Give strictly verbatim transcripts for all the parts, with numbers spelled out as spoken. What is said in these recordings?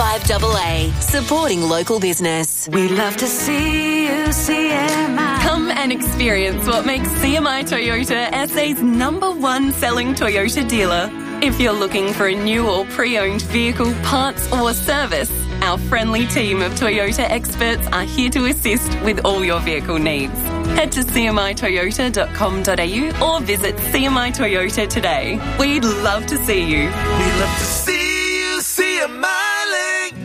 five A A, supporting local business. We love to see you, C M I. Come and experience what makes C M I Toyota S A's number one selling Toyota dealer. If you're looking for a new or pre-owned vehicle, parts or service, our friendly team of Toyota experts are here to assist with all your vehicle needs. Head to c m i toyota dot com dot a u or visit C M I Toyota today. We'd love to see you. We love to see you, C M I Link.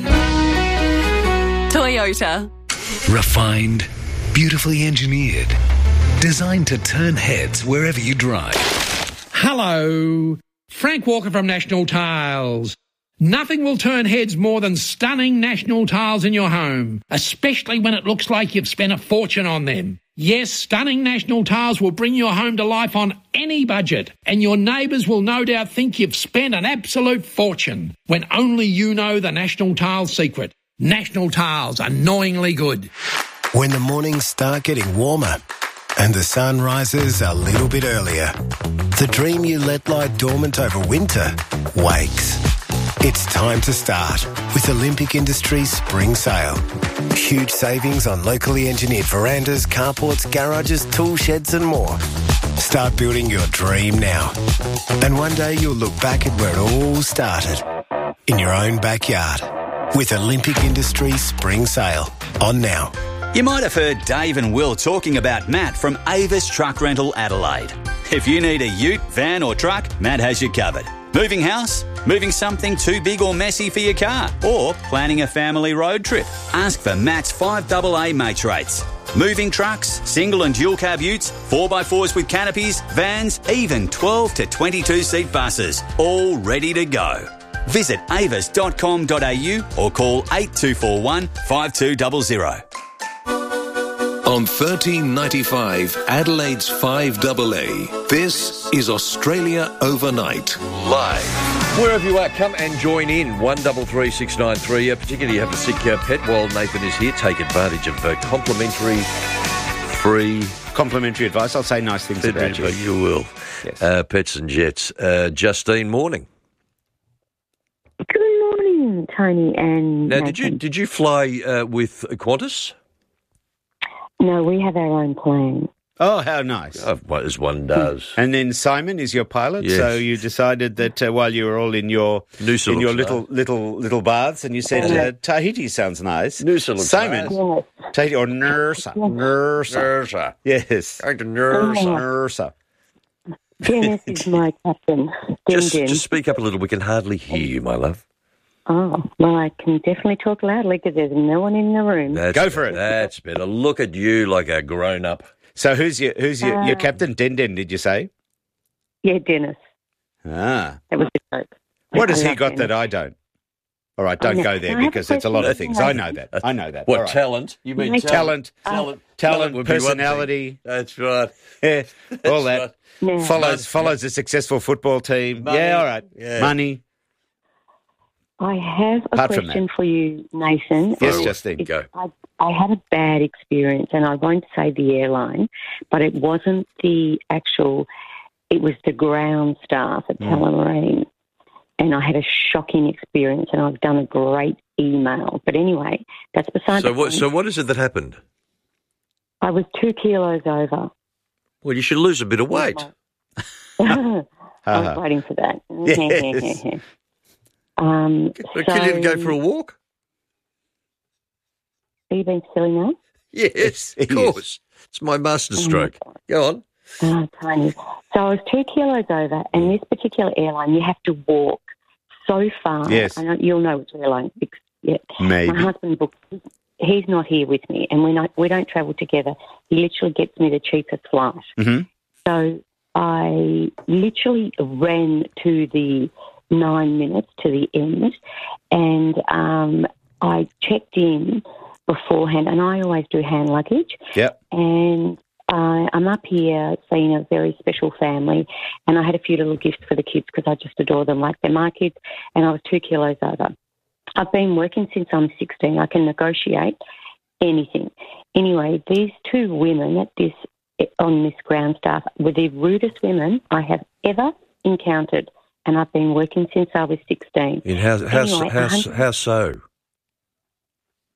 Toyota. Refined, beautifully engineered, designed to turn heads wherever you drive. Hello, Frank Walker from National Tiles. Nothing will turn heads more than stunning National Tiles in your home, especially when it looks like you've spent a fortune on them. Yes, stunning National Tiles will bring your home to life on any budget, and your neighbours will no doubt think you've spent an absolute fortune, when only you know the National Tiles secret. National Tiles, annoyingly good. When the mornings start getting warmer and the sun rises a little bit earlier, the dream you let lie dormant over winter wakes. It's time to start with Olympic Industries Spring Sale. Huge savings on locally engineered verandas, carports, garages, tool sheds and more. Start building your dream now. And one day you'll look back at where it all started, in your own backyard, with Olympic Industries Spring Sale. On now. You might have heard Dave and Will talking about Matt from Avis Truck Rental Adelaide. If you need a ute, van or truck, Matt has you covered. Moving house? Moving something too big or messy for your car? Or planning a family road trip? Ask for Matt's five A A mates rates. Moving trucks, single and dual cab utes, four by fours with canopies, vans, even twelve to twenty-two seat buses. All ready to go. Visit avis dot com dot a u or call eight two four one, five two zero zero. On thirteen ninety-five, Adelaide's five A A, this is Australia Overnight, live. Wherever you are, come and join in. one three three six nine three. Uh, particularly you have a sick uh, pet while Nathan is here. Take advantage of uh, complimentary, free... Complimentary advice. I'll say nice things about you. You will. Yes. Uh, Pets and Jets. Uh, Justine, morning. Good morning, Tony and Now, Nathan. did you did you fly uh, with Qantas? No, we have our own plane. Oh, how nice. Uh, as one does. And then Simon is your pilot, Yes. so you decided that uh, while you were all in your Noosa in your looks little little little baths, and you said uh, Tahiti sounds nice. Noosa looks Simon, nice. Yes. Tahiti or Nursa, Nursa, Nursa. yes, Going to Nursa. Nursa. Dennis is my captain. Din Just, Din. just speak up a little. We can hardly hear you, my love. Oh, well, I can definitely talk loudly because there's no one in the room. That's Go for it. That's better. Look at you like a grown-up. So who's your who's your, your Uh, captain? Den Den, did you say? Yeah, Dennis. Ah, That was a joke. what I has he love got Dennis. that I don't? All right, don't know. go there I have a because it's a lot of question. things. I know that. I know that. What, All right. talent? You mean Nathan. talent? Talent, Talent, talent, would be one thing. personality. That's right. Yeah, all that. right. Now, Follows follows a successful football team. Money. Yeah, all right. Yeah. Money. I have a Apart from question for you, Nathan. Yes, Oh, Justine. It's- go. I, I had a bad experience, and I won't say the airline, but it wasn't the actual, it was the ground staff at Mm. Tullamarine. And I had a shocking experience, and I've done a great email. But anyway, that's beside So the what? point. So what is it that happened? I was two kilos over. Well, you should lose a bit of weight. I was Uh-huh. waiting for that. Yes. um, But can you go for a walk? Are you being silly now? Yes, Yes, of he course. It's my masterstroke. Go on. Oh, tiny. So I was two kilos over, and this particular airline, you have to walk so far. Yes. I know, you'll know which airline. because- Yeah. Maybe. My husband booked. He's not here with me, and when I, we don't travel together, he literally gets me the cheapest flight. Mm-hmm. So I literally ran to the nine minutes to the end, and um, I checked in beforehand, and I always do hand luggage. Yep. And uh, I'm up here seeing a very special family, and I had a few little gifts for the kids because I just adore them like they're my kids, and I was two kilos over. I've been working since I'm sixteen. I can negotiate anything. Anyway, these two women at this on this ground staff were the rudest women I have ever encountered, and I've been working since I was sixteen. In how, how, Anyway, how, a hundred- how so?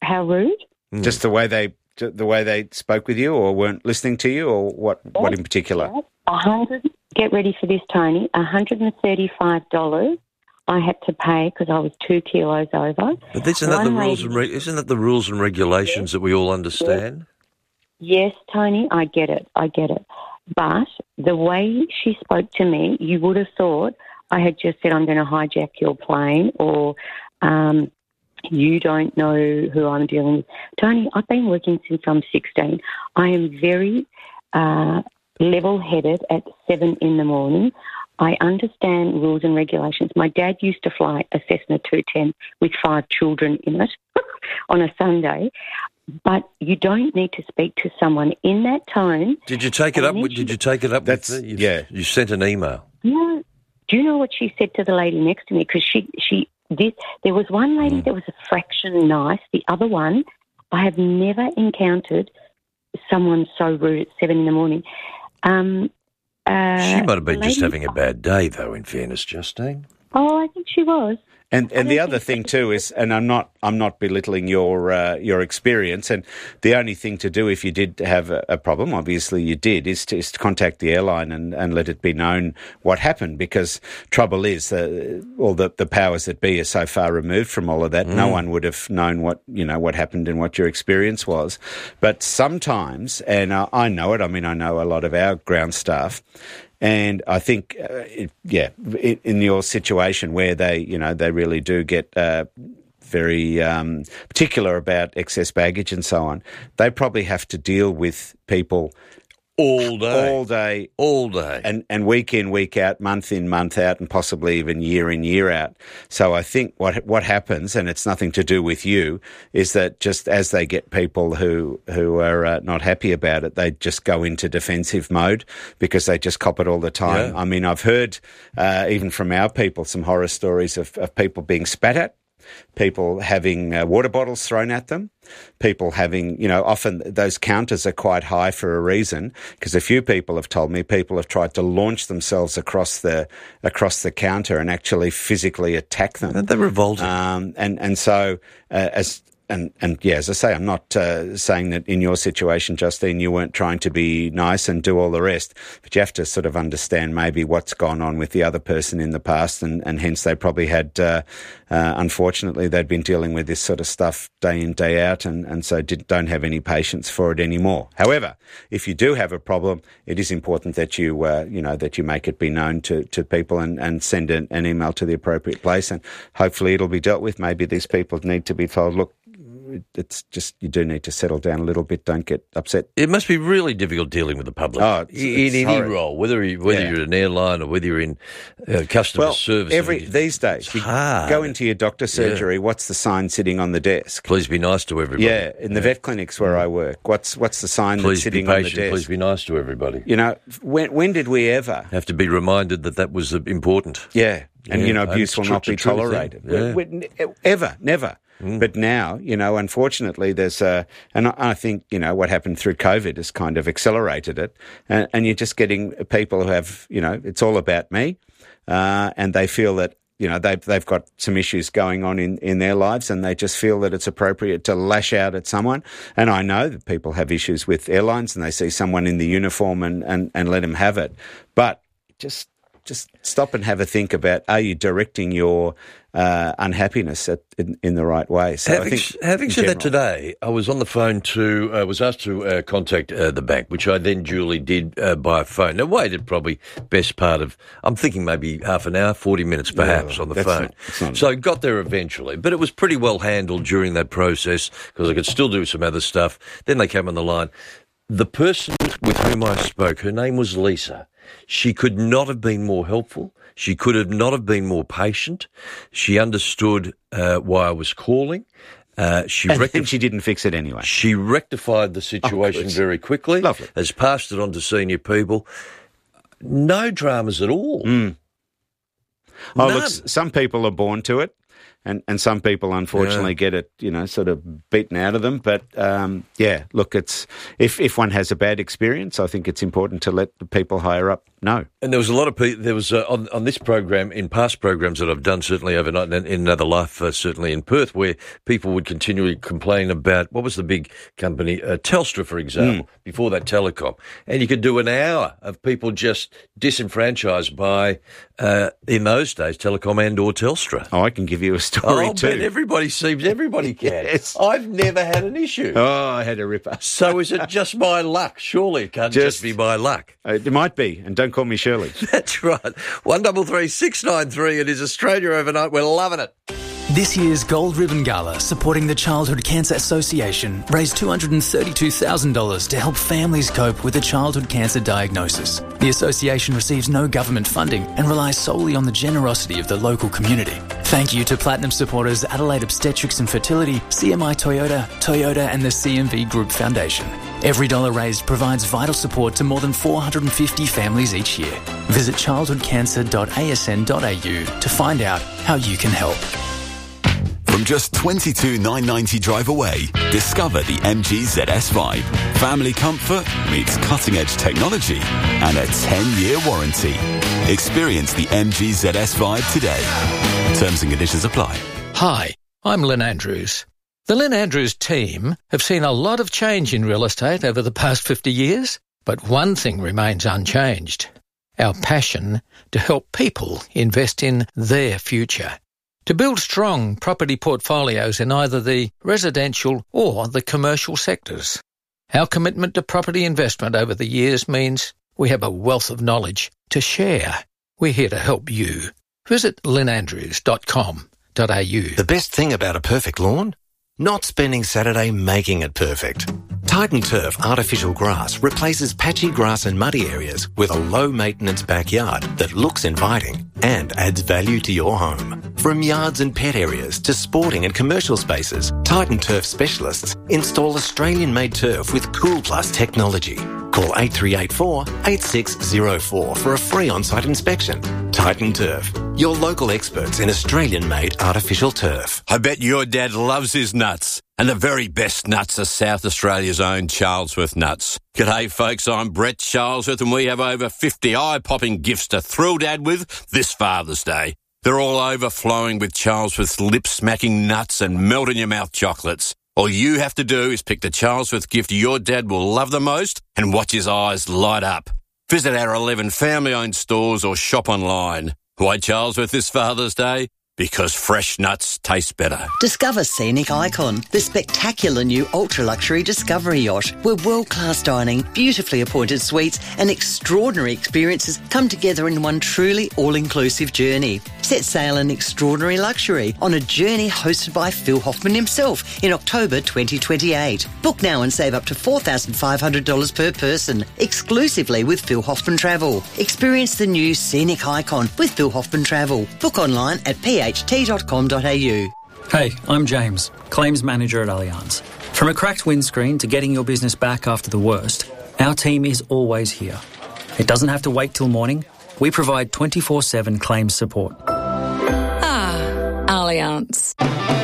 How rude? Mm. Just the way they the way they spoke with you, or weren't listening to you, or what? Yes, what in particular? Yes. A hundred. Get ready for this, Tony. one hundred and thirty-five dollars. I had to pay because I was two kilos over. But isn't that the rules and re- isn't that the rules and regulations yes. that we all understand? Yes. yes, Tony, I get it. I get it. But the way she spoke to me, you would have thought I had just said, I'm going to hijack your plane, or um, you don't know who I'm dealing with. Tony, I've been working since I'm sixteen. I am very uh, level-headed at seven in the morning. I understand rules and regulations. My dad used to fly a Cessna two ten with five children in it on a Sunday. But you don't need to speak to someone in that tone. Did you take it up? With, did you take it up? That's with you, yeah. You sent an email. No. Do you know what she said to the lady next to me? Because she she did. There was one lady mm. that was a fraction nice. The other one, I have never encountered someone so rude at seven in the morning. Um, uh, she might have been just having a bad day, though. In fairness, Justine. Oh, I think she was. And and the other thing too is, and I'm not I'm not belittling your uh, your experience. And the only thing to do if you did have a, a problem, obviously you did, is to, is to contact the airline and, and let it be known what happened. Because trouble is, uh, all the, the powers that be are so far removed from all of that. Mm. No one would have known what you know what happened and what your experience was. But sometimes, and I, I know it. I mean, I know a lot of our ground staff. And I think, uh, it, yeah, it, in your situation where they, you know, they really do get uh, very um, particular about excess baggage and so on, they probably have to deal with people all day, all day, all day, and and week in, week out, month in, month out, and possibly even year in, year out. So I think what what happens, and it's nothing to do with you, is that just as they get people who who are uh, not happy about it, they just go into defensive mode because they just cop it all the time. Yeah. I mean, I've heard uh, even from our people some horror stories of, of people being spat at, people having uh, water bottles thrown at them, people having, you know, often those counters are quite high for a reason, because a few people have told me people have tried to launch themselves across the across the counter and actually physically attack them. And they're revolting. Um, and, and so, uh, as And, and yeah, as I say, I'm not uh, saying that in your situation, Justine, you weren't trying to be nice and do all the rest, but you have to sort of understand maybe what's gone on with the other person in the past, and, and hence they probably had, uh, uh, unfortunately, they'd been dealing with this sort of stuff day in, day out, and, and so did, don't have any patience for it anymore. However, if you do have a problem, it is important that you, uh, you know, that you make it be known to, to people and, and send an, an email to the appropriate place, and hopefully it'll be dealt with. Maybe these people need to be told, look, it's just, you do need to settle down a little bit. Don't get upset. It must be really difficult dealing with the public oh, it's, in it's any horrid. role, whether you, whether yeah. you're an airline or whether you're in uh, customer well, service. Every these days, you go into your doctor's surgery. Yeah. What's the sign sitting on the desk? Please be nice to everybody. Yeah, in the yeah. vet clinics where I work, what's what's the sign Please that's sitting be patient, on the desk? Please be nice to everybody. You know, when when did we ever have to be reminded that that was important? Yeah, and yeah. you know, abuse will tr- not be tolerated. Yeah. We, we, ever, never. Mm. But now, you know, unfortunately, there's a, and I think, you know, what happened through COVID has kind of accelerated it, and, and you're just getting people who have, you know, it's all about me, uh, and they feel that, you know, they've, they've got some issues going on in, in their lives, and they just feel that it's appropriate to lash out at someone. And I know that people have issues with airlines, and they see someone in the uniform and, and, and let them have it. But just just stop and have a think about, are you directing your uh, unhappiness at, in, in the right way? So having I think having said general, that, today I was on the phone to, I uh, was asked to uh, contact uh, the bank, which I then duly did uh, by phone. Now, waited probably best part of, I'm thinking maybe half an hour, forty minutes perhaps yeah, on the phone. Not, not so got there eventually, but it was pretty well handled during that process because I could still do some other stuff. Then they came on the line. The person with whom I spoke, her name was Lisa. She could not have been more helpful. She could have not have been more patient. She understood uh, why I was calling. Uh, she and rectif- she didn't fix it anyway. She rectified the situation oh, very quickly. Lovely. Has passed it on to senior people. No dramas at all. Mm. Oh, None. look, some people are born to it. And and some people, unfortunately, yeah. get it, you know, sort of beaten out of them. But, um, yeah, look, it's if, if one has a bad experience, I think it's important to let the people higher up no. And there was a lot of people, there was uh, on, on this program, in past programs that I've done, certainly overnight, and in another life, uh, certainly in Perth, where people would continually complain about, what was the big company, uh, Telstra, for example, mm. before that, Telecom. And you could do an hour of people just disenfranchised by, uh, in those days, Telecom and or Telstra. Oh, I can give you a story oh, too. But everybody seems, everybody can. Yes. I've never had an issue. Oh, I had a ripper. So is it just my luck? Surely it can't just, just be my luck. Uh, it might be, and don't call me Shirley. That's right. one double three six nine three. It is Australia Overnight. We're loving it. This year's Gold Ribbon Gala, supporting the Childhood Cancer Association, raised two hundred thirty-two thousand dollars to help families cope with a childhood cancer diagnosis. The association receives no government funding and relies solely on the generosity of the local community. Thank you to Platinum supporters Adelaide Obstetrics and Fertility, C M I Toyota, Toyota and the C M V Group Foundation. Every dollar raised provides vital support to more than four hundred fifty families each year. Visit childhood cancer dot a s n dot a u to find out how you can help. From just twenty-two thousand nine hundred ninety drive away, discover the M G Z S five. Family comfort meets cutting-edge technology and a ten-year warranty. Experience the M G Z S five today. Terms and conditions apply. Hi, I'm Lynn Andrews. The Lynn Andrews team have seen a lot of change in real estate over the past fifty years, but one thing remains unchanged: our passion to help people invest in their future. To build strong property portfolios in either the residential or the commercial sectors. Our commitment to property investment over the years means we have a wealth of knowledge to share. We're here to help you. Visit lynn andrews dot com dot a u. The best thing about a perfect lawn? Not spending Saturday making it perfect. Titan Turf Artificial Grass replaces patchy grass and muddy areas with a low-maintenance backyard that looks inviting and adds value to your home. From yards and pet areas to sporting and commercial spaces, Titan Turf specialists install Australian-made turf with Cool Plus technology. Call eight three eight four, eight six zero four for a free on-site inspection. Titan Turf, your local experts in Australian-made artificial turf. I bet your dad loves his nuts. And the very best nuts are South Australia's own Charlesworth nuts. G'day folks, I'm Brett Charlesworth and we have over fifty eye-popping gifts to thrill Dad with this Father's Day. They're all overflowing with Charlesworth's lip-smacking nuts and melt-in-your-mouth chocolates. All you have to do is pick the Charlesworth gift your dad will love the most and watch his eyes light up. Visit our eleven family-owned stores or shop online. Why Charlesworth this Father's Day? Because fresh nuts taste better. Discover Scenic Icon, the spectacular new ultra-luxury Discovery yacht, where world-class dining, beautifully appointed suites and extraordinary experiences come together in one truly all-inclusive journey. Set sail in extraordinary luxury on a journey hosted by Phil Hoffman himself in October twenty twenty-eight. Book now and save up to four thousand five hundred dollars per person, exclusively with Phil Hoffman Travel. Experience the new Scenic Icon with Phil Hoffman Travel. Book online at p h t dot com dot a u. Hey, I'm James, Claims Manager at Allianz. From a cracked windscreen to getting your business back after the worst, our team is always here. It doesn't have to wait till morning. We provide twenty-four seven claims support. Ah, Allianz.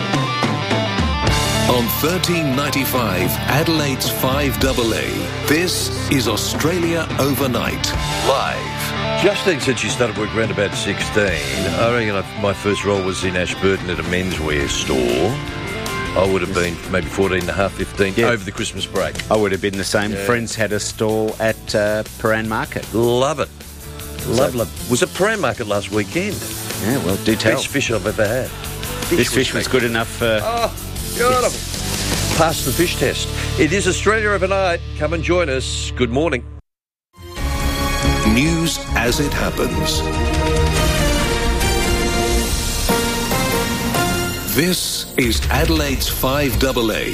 On thirteen ninety-five, Adelaide's five A A, this is Australia Overnight. Live. Justine said she started work around about sixteen. I reckon my first role was in Ashburton at a menswear store. I would have been maybe fourteen and a half, fifteen, yeah. over the Christmas break. I would have been the same. Yeah. Friends had a stall at uh, Paran Market. Love it. Love, so, love. Was it Paran Market last weekend? Yeah, well, do tell. Best fish I've ever had. Fish this fish was, was good enough for... Oh, beautiful. Yes. Pass the fish test. It is Australia Overnight. Come and join us. Good morning. News as it happens. This is Adelaide's five A A.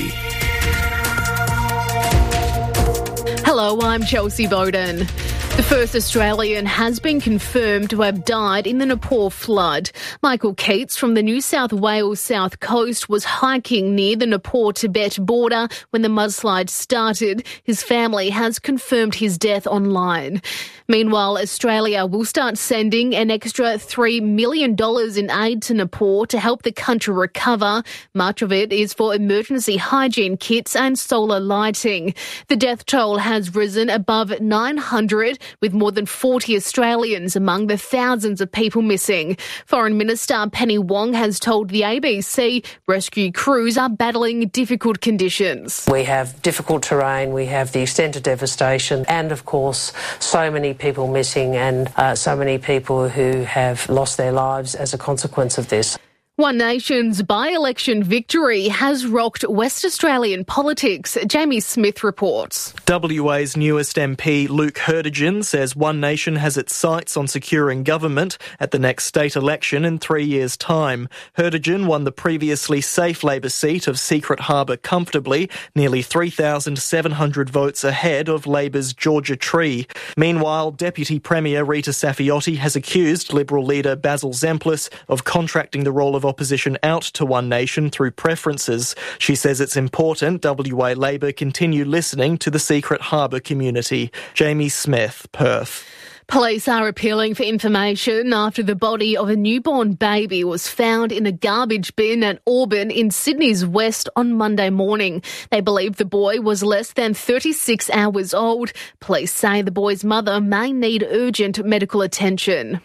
Hello, I'm Chelsea Bowden. The first Australian has been confirmed to have died in the Nepal flood. Michael Keats from the New South Wales south coast was hiking near the Nepal-Tibet border when the mudslide started. His family has confirmed his death online. Meanwhile, Australia will start sending an extra three million dollars in aid to Nepal to help the country recover. Much of it is for emergency hygiene kits and solar lighting. The death toll has risen above nine hundred, with more than forty Australians among the thousands of people missing. Foreign Minister Penny Wong has told the A B C rescue crews are battling difficult conditions. We have difficult terrain, we have the extent of devastation, and of course so many people missing and uh, so many people who have lost their lives as a consequence of this. One Nation's by-election victory has rocked West Australian politics. Jamie Smith reports. W A's newest M P, Luke Hurdigen, says One Nation has its sights on securing government at the next state election in three years' time. Hurdigen won the previously safe Labor seat of Secret Harbour comfortably, nearly three thousand seven hundred votes ahead of Labor's Georgia Tree. Meanwhile, Deputy Premier Rita Saffioti has accused Liberal leader Basil Zemplis of contracting the role of opposition out to One Nation through preferences. She says it's important W A Labor continue listening to the Secret Harbour community. Jamie Smith, Perth. Police are appealing for information after the body of a newborn baby was found in a garbage bin at Auburn in Sydney's west on Monday morning. They believe the boy was less than thirty-six hours old. Police say the boy's mother may need urgent medical attention.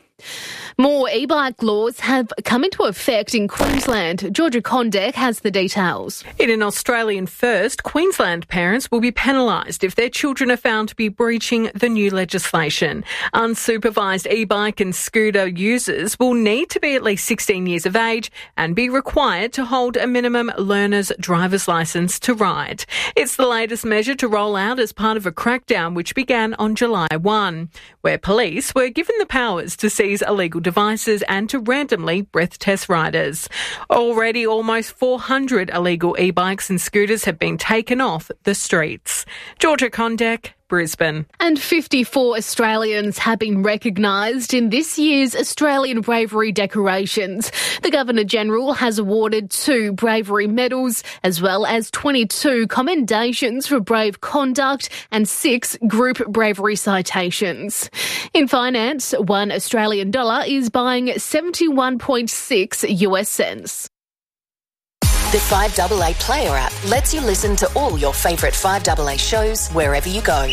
More e-bike laws have come into effect in Queensland. Georgia Condek has the details. In an Australian first, Queensland parents will be penalised if their children are found to be breaching the new legislation. Unsupervised e-bike and scooter users will need to be at least sixteen years of age and be required to hold a minimum learner's driver's licence to ride. It's the latest measure to roll out as part of a crackdown which began on July first, where police were given the powers to seize illegal devices and to randomly breath test riders. Already almost four hundred illegal e-bikes and scooters have been taken off the streets. Georgia Condek, Brisbane. And fifty-four Australians have been recognised in this year's Australian Bravery decorations. The Governor-General has awarded two bravery medals as well as twenty-two commendations for brave conduct and six group bravery citations. In finance, one Australian dollar is buying seventy-one point six US cents. The five A A Player app lets you listen to all your favourite five A A shows wherever you go.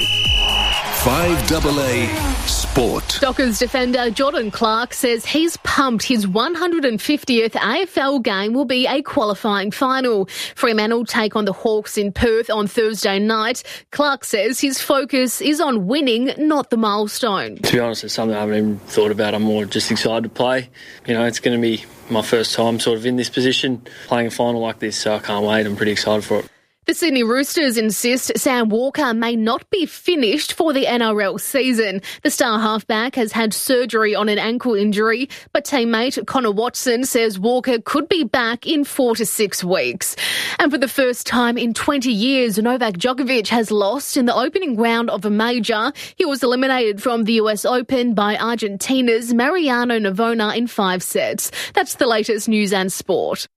five A A Sport. Dockers defender Jordan Clark says he's pumped his one hundred fiftieth A F L game will be a qualifying final. Fremantle take on the Hawks in Perth on Thursday night. Clark says his focus is on winning, not the milestone. To be honest, it's something I haven't even thought about. I'm more just excited to play. You know, it's going to be my first time sort of in this position, playing a final like this, so I can't wait. I'm pretty excited for it. The Sydney Roosters insist Sam Walker may not be finished for the N R L season. The star halfback has had surgery on an ankle injury, but teammate Connor Watson says Walker could be back in four to six weeks. And for the first time in twenty years, Novak Djokovic has lost in the opening round of a major. He was eliminated from the U S Open by Argentina's Mariano Navona in five sets. That's the latest news and sport.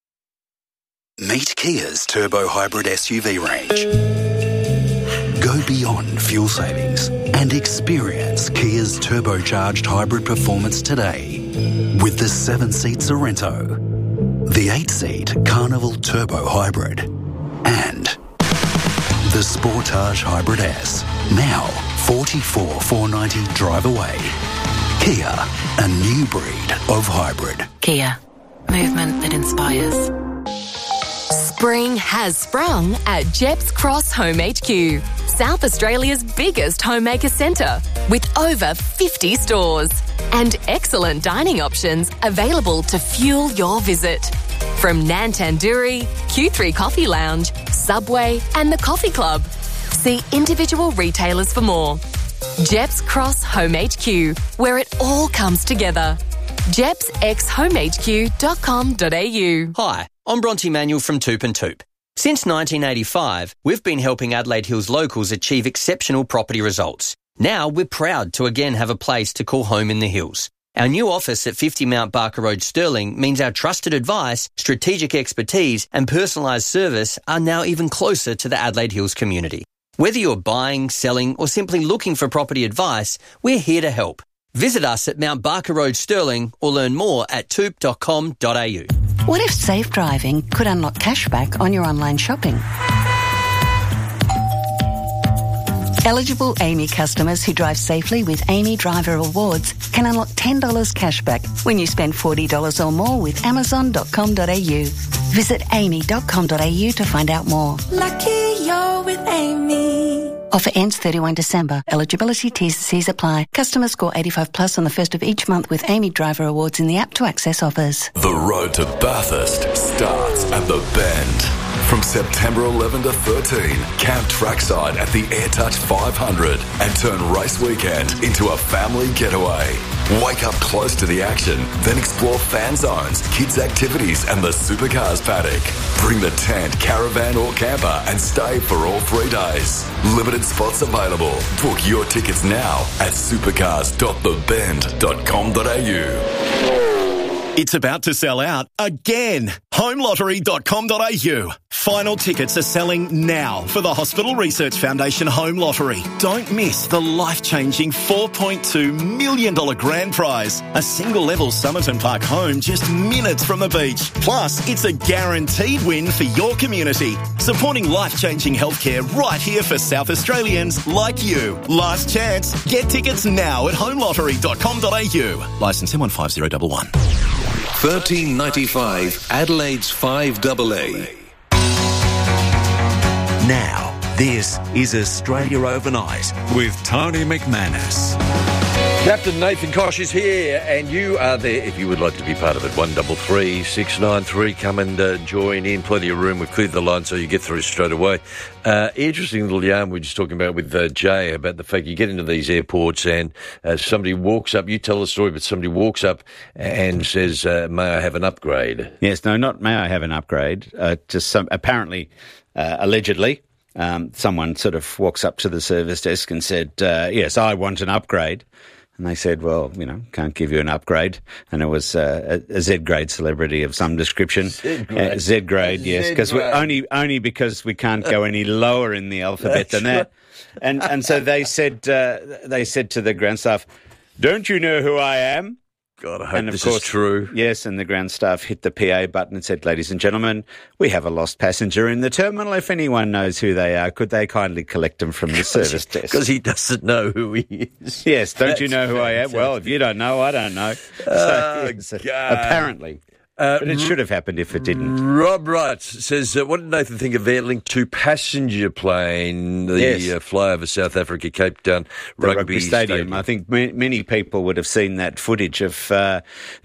Meet Kia's turbo hybrid S U V range. Go beyond fuel savings and experience Kia's turbocharged hybrid performance today with the seven-seat Sorrento, the eight-seat Carnival Turbo Hybrid, and the Sportage Hybrid S. Now forty-four thousand four hundred ninety dollars drive away. Kia, a new breed of hybrid. Kia, movement that inspires. Spring has sprung at Jeps Cross Home H Q, South Australia's biggest homemaker centre, with over fifty stores and excellent dining options available to fuel your visit. From Nan Tandoori, Q three Coffee Lounge, Subway and the Coffee Club. See individual retailers for more. Jeps Cross Home H Q, where it all comes together. jeps x home h q dot com dot a u. Hi, I'm Bronte Manuel from Toop and Toop. Since nineteen eighty-five, we've been helping Adelaide Hills locals achieve exceptional property results. Now we're proud to again have a place to call home in the hills. Our new office at fifty Mount Barker Road, Stirling, means our trusted advice, strategic expertise and personalised service are now even closer to the Adelaide Hills community. Whether you're buying, selling or simply looking for property advice, we're here to help. Visit us at Mount Barker Road, Stirling, or learn more at toop dot com dot a u. What if safe driving could unlock cashback on your online shopping? Eligible Amy customers who drive safely with Amy Driver Awards can unlock ten dollars cashback when you spend forty dollars or more with amazon dot com dot a u. Visit amy dot com dot a u to find out more. Lucky you're with Amy. Offer ends thirty-first December. Eligibility T's and C's apply. Customers score eighty-five plus on the first of each month with Amy Driver Awards in the app to access offers. The road to Bathurst starts at the Bend. From September eleventh to thirteenth, camp trackside at the AirTouch five hundred and turn race weekend into a family getaway. Wake up close to the action, then explore fan zones, kids' activities and the supercars paddock. Bring the tent, caravan or camper and stay for all three days. Limited spots available. Book your tickets now at supercars dot the bend dot com dot a u. It's about to sell out again. home lottery dot com dot a u. Final tickets are selling now for the Hospital Research Foundation Home Lottery. Don't miss the life-changing four point two million dollars grand prize. A single-level Somerton Park home just minutes from the beach. Plus, it's a guaranteed win for your community. Supporting life-changing healthcare right here for South Australians like you. Last chance. Get tickets now at home lottery dot com dot a u. Licence M one five zero one one. thirteen ninety-five Adelaide's five A A. Now, this is Australia Overnight with Tony McManus. Captain Nathan Koch is here, and you are there if you would like to be part of it. one double three six nine three. Come and uh, join in. Plenty of room. We've cleared the line so you get through straight away. Uh, interesting little yarn we were just talking about with uh, Jay about the fact you get into these airports and uh, somebody walks up. You tell the story, but somebody walks up and says, uh, "May I have an upgrade?" Yes, no, not may I have an upgrade. Uh, just some apparently, uh, allegedly. Um, someone sort of walks up to the service desk and said, uh, yes, I want an upgrade. And they said, well, you know, can't give you an upgrade. And it was uh, a, a Z-grade celebrity of some description. Z-grade, uh, Z-grade yes, because only only because we can't go any lower in the alphabet than that. And and so they said uh, they said to the ground staff, don't you know who I am? God, I hope and of this course, is true. Yes, and the ground staff hit the P A button and said, ladies and gentlemen, we have a lost passenger in the terminal. If anyone knows who they are, could they kindly collect them from the service desk? Because he doesn't know who he is. Yes, don't That's you know who I am? Well, if you don't know, I don't know. Oh, so, yes, apparently. Uh, but it should have happened if it didn't. Rob Wright says, uh, what did Nathan think of Airlink two passenger plane, the Yes. uh, flyover South Africa, Cape Town The rugby, rugby stadium. stadium? I think ma- many people would have seen that footage of uh,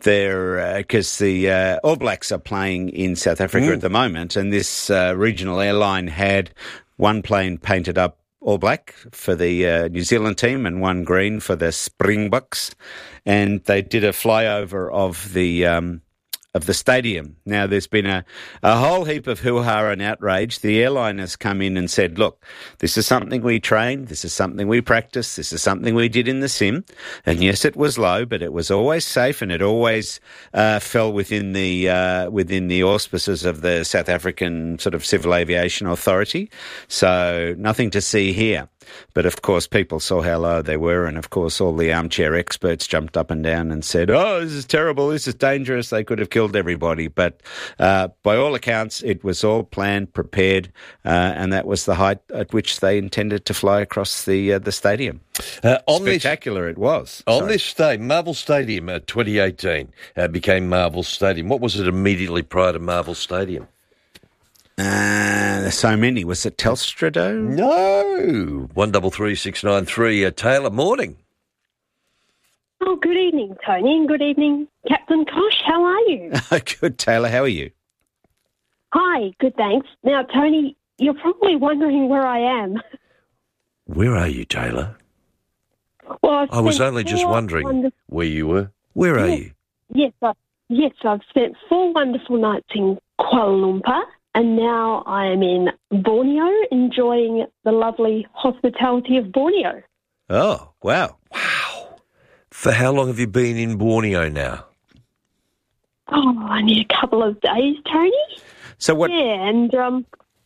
their because the uh, All Blacks are playing in South Africa Mm. at the moment, and this uh, regional airline had one plane painted up all black for the uh, New Zealand team and one green for the Springboks, and they did a flyover of the. Um, of the stadium. Now, there's been a, a whole heap of hoo-ha and outrage. The airline has come in and said, look, this is something we train, this is something we practice, this is something we did in the sim. And yes, it was low, but it was always safe and it always uh, fell within the uh, within the auspices of the South African sort of Civil Aviation Authority. So nothing to see here. But, of course, people saw how low they were, and, of course, all the armchair experts jumped up and down and said, oh, this is terrible, this is dangerous, they could have killed everybody. But uh, by all accounts, it was all planned, prepared, uh, and that was the height at which they intended to fly across the uh, the stadium. Uh, on Spectacular this, it was. On Sorry. this day, Marvel Stadium, uh, twenty eighteen, uh, became Marvel Stadium. What was it immediately prior to Marvel Stadium? Uh, there's so many. Was it Telstra Dome? No. One double three six nine three. Uh, Taylor, morning. Oh, good evening, Tony, and good evening, Captain Koch. How are you? Good, Taylor. How are you? Hi, good, thanks. Now, Tony, you're probably wondering where I am. Where are you, Taylor? Well, I've I was spent only just four wondering wonder- where you were. Where are yes, you? Yes, I, yes, I've spent four wonderful nights in Kuala Lumpur, and now I am in Borneo, enjoying the lovely hospitality of Borneo. Oh, wow. Wow. For how long have you been in Borneo now? Oh, only a couple of days, Tony. So what? Yeah, and um,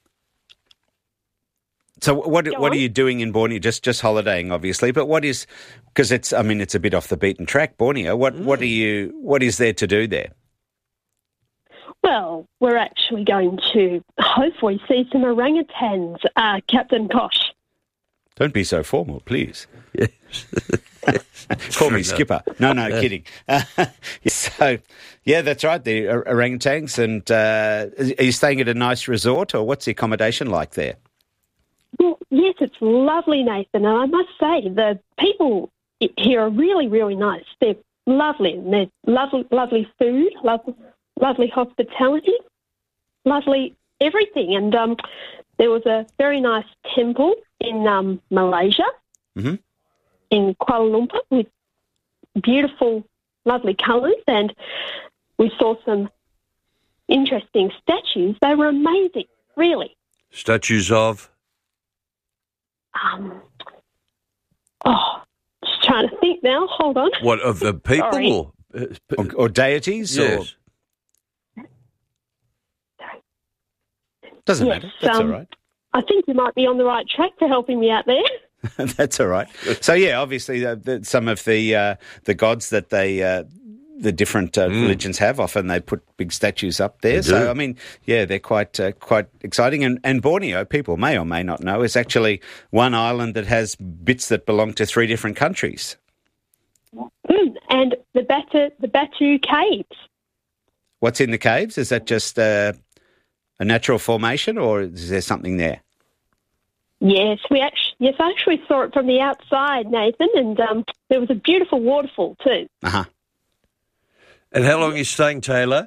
So what Go what on. are you doing in Borneo? Just just holidaying, obviously. But what is, because it's I mean it's a bit off the beaten track, Borneo. What what are you what is there to do there? well, we're actually going to hopefully see some orangutans, uh, Captain Koch. Don't be so formal, please. Yes. Call me Skipper. No, no, kidding. Uh, so, yeah, that's right, the or- orangutans. And uh, are you staying at a nice resort, or what's the accommodation like there? Well, yes, it's lovely, Nathan. And I must say, the people here are really, really nice. They're lovely. And they're lovely, lovely food, lovely, lovely hospitality, lovely everything. And um, there was a very nice temple in um, Malaysia, mm-hmm. in Kuala Lumpur, with beautiful, lovely colours. And we saw some interesting statues. They were amazing, really. Statues of? Um, oh, just trying to think now. Hold on. What, of the people Sorry. or, uh, or or deities? Yes. Or... Doesn't Yes, matter. That's um, all right. I think you might be on the right track for helping me out there. That's all right. So yeah, obviously, uh, the, some of the uh, the gods that they uh, the different uh, Mm. religions have, often they put big statues up there. They So do. I mean, yeah, they're quite uh, quite exciting. And, and Borneo, people may or may not know, is actually one island that has bits that belong to three different countries. Mm, and the Batu, the Batu Caves. What's in the caves? Is that just uh, a natural formation, or is there something there? Yes, we actually yes, I actually saw it from the outside, Nathan, and um, there was a beautiful waterfall too. Uh huh. And how long are you staying, Taylor?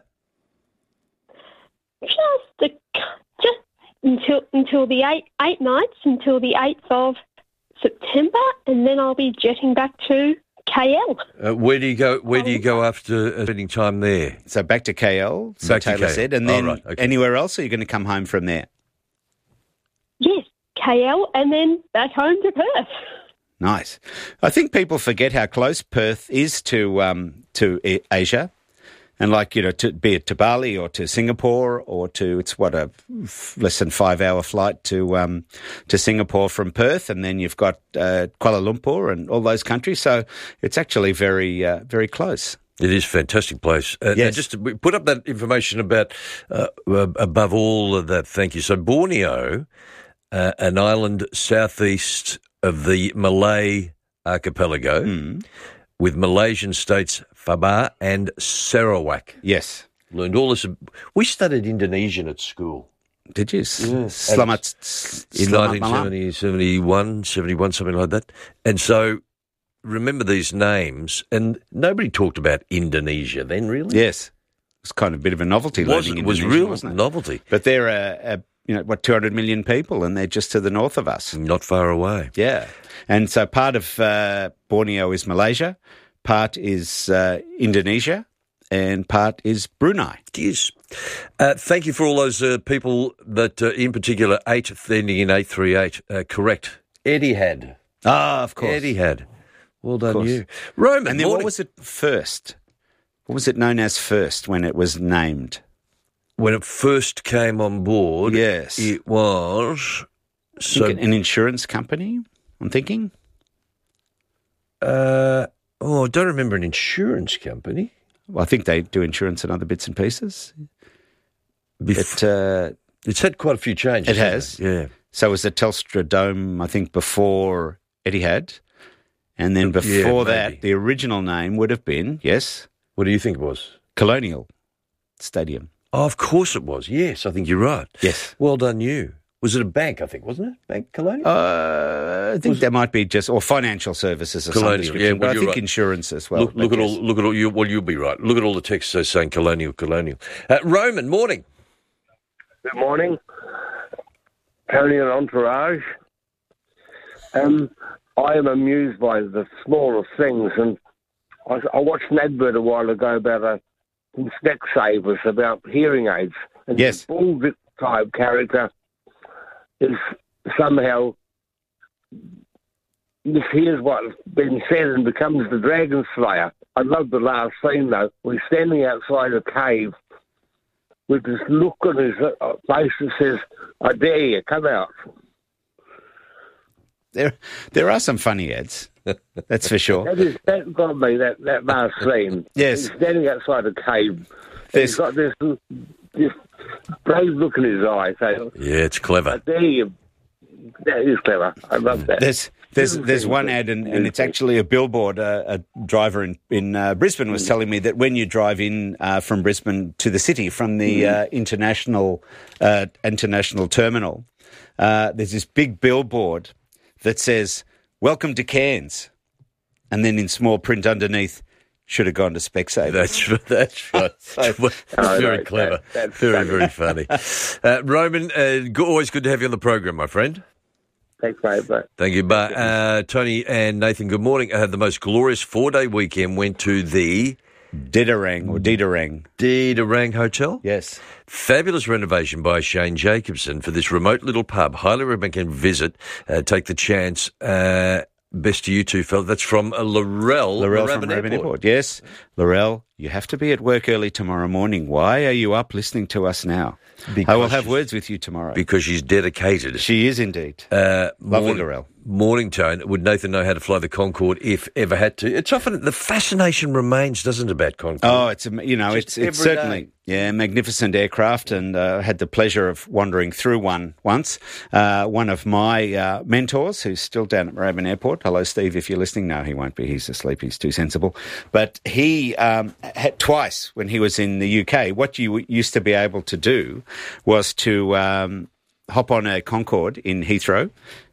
Just a, just until until the eight eight nights until the eighth of September, and then I'll be jetting back to K L. Uh, where do you go? Where do you go after uh, spending time there? So back to K L, so Back to Taylor K L. said, and Oh, then right, okay. anywhere else, or are you going to come home from there? Yes, K L, and then back home to Perth. Nice. I think people forget how close Perth is to um, to A- Asia, and like you know, to be it to Bali or to Singapore or to it's what a f- less than five hour flight to um, to Singapore from Perth, and then you've got uh, Kuala Lumpur and all those countries. So it's actually very uh, very close. It is a fantastic place. Uh, Yes. and just to put up that information about, uh, uh, above all of that, thank you. So Borneo, uh, an island southeast of the Malay archipelago, Mm. with Malaysian states Sabah and Sarawak. Yes. Learned all this. We studied Indonesian at school. Did you? Yes. Selamat, In Selamat nineteen Malam. seventy, seventy-one, seventy-one, something like that. And so remember these names, and nobody talked about Indonesia then, really? Yes. It's kind of a bit of a novelty Was- learning it was Indonesian, real wasn't it? novelty. But they're, a, a, you know, what, two hundred million people, and they're just to the north of us. Not far away. Yeah. And so part of uh, Borneo is Malaysia, part is uh, Indonesia, and part is Brunei. Yes. Uh, thank you for all those uh, people that, uh, in particular, eight ending in eight three eight, uh, correct. Eddie had. Ah, of course. Eddie had. Well done, course. you. Roman, And then morning. what was it first? What was it known as first when it was named? When it first came on board, Yes. it was... I So, think an insurance company, I'm thinking. uh, oh, I don't remember an insurance company. Well, I think they do insurance and other bits and pieces. Bef- It, uh, it's had quite a few changes. It hasn't has. it? Yeah. So it was the Telstra Dome, I think, before Etihad. And then Yeah, before maybe. that, the original name would have been, yes, What do you think it was? Colonial Stadium. Oh, of course it was. Yes, I think you're right. Yes. Well done, you. Was it a bank, I think, wasn't it? Bank Colonial? Uh, I think Was- there might be just, or financial services of some Colonial, description, yeah, but well, I you're think right. insurance as well. look look but at yes. all. Look at all. You, well, you'll be right. Look at all the texts they're saying colonial, colonial. Uh, Roman, morning. Good morning, Tony and Entourage. Um, I am amused by the smallest things, and I, I watched an advert a while ago about a Specsavers about hearing aids. And Yes. the bull type character is somehow mishears what's been said and becomes the Dragon Slayer. I love the last scene though. We're standing outside a cave with this look on his uh, face that says, "I dare you, come out." There, there are some funny ads, that's for sure. That is that got me. That that last scene. Yes. He's standing outside a cave. And There's- he's got this this brave look in his eye. Saying, Yeah, it's "I clever. dare you, that is clever. I love that. There's there's there's one ad, and, and it's actually a billboard. Uh, a driver in in uh, Brisbane was telling me that when you drive in uh, from Brisbane to the city from the uh, international uh, international terminal, uh, there's this big billboard that says "Welcome to Cairns," and then in small print underneath, should have gone to Specsavers. That's right. That's right. So, oh, very no, clever. That, that's very, funny. very funny. Uh, Roman, uh, go, always good to have you on the program, my friend. Thanks, mate. Bye. Thank you. But uh, Tony and Nathan, good morning. I had the most glorious four-day weekend. Went to the Didarang or Didarang. Didarang Hotel? Yes. Fabulous renovation by Shane Jacobson for this remote little pub. Highly recommend visit. Uh, take the chance. Uh, Best to you two, fella. That's from uh, Laurel. Laurel from Moorabbin Airport. Yes. Laurel, you have to be at work early tomorrow morning. Why are you up listening to us now? Because I will have words with you tomorrow. Because she's dedicated. She is indeed. Uh, Lovely morning, Laurel. Morning tone. Would Nathan know how to fly the Concorde if ever had to? It's often, the fascination remains, doesn't it, about Concorde? Oh, it's, you know, Just it's, it's certainly, day. yeah, magnificent aircraft, and uh, had the pleasure of wandering through one once. Uh, one of my uh, mentors, who's still down at Moorabbin Airport, hello, Steve, if you're listening. No, he won't be. He's asleep. He's too sensible. But he um, had twice when he was in the U K, what you used to be able to do was to um, hop on a Concorde in Heathrow.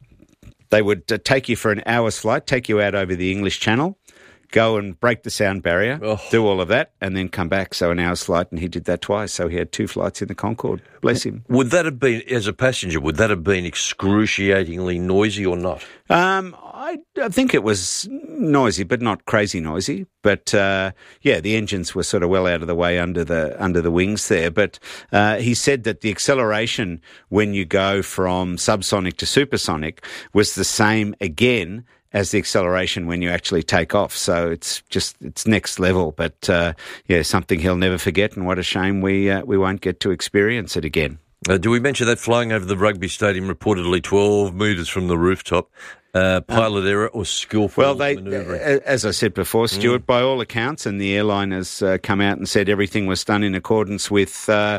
They would uh, take you for an hour's flight, take you out over the English Channel, go and break the sound barrier, oh. do all of that, and then come back. So an hour's flight, and he did that twice. So he had two flights in the Concorde. Bless him. Would that have been, as a passenger, would that have been excruciatingly noisy or not? Um, I, I think it was noisy, but not crazy noisy. But uh, yeah, the engines were sort of well out of the way under the under the wings there. But uh, he said that the acceleration when you go from subsonic to supersonic was the same again as the acceleration when you actually take off. So it's just, it's next level. But, uh, yeah, something he'll never forget, and what a shame we uh, we won't get to experience it again. Uh, do we mention that flying over the rugby stadium reportedly twelve metres from the rooftop, uh, pilot um, error or skillful well, they, manoeuvring? As I said before, Stuart, mm. by all accounts, and the airline has uh, come out and said everything was done in accordance with uh,